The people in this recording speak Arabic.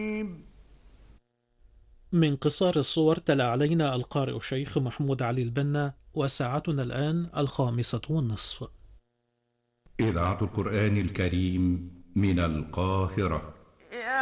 من قصار الصور تلا علينا القارئ الشيخ محمود علي البنا، وساعتنا الآن 5:30. إذاعة القرآن الكريم من القاهرة.